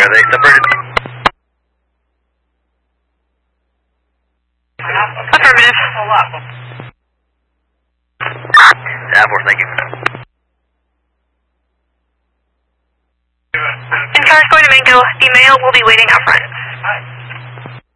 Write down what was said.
Are they separated? Affirmative. Air Force, thank you. In cars going to Mango, the male will be waiting out front.